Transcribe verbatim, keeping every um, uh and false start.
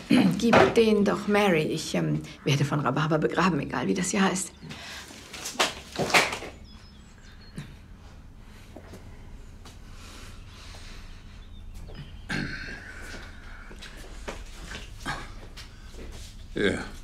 Gib den doch Mary. Ich ähm, werde von Rhabarber begraben, egal wie das hier heißt. Ja.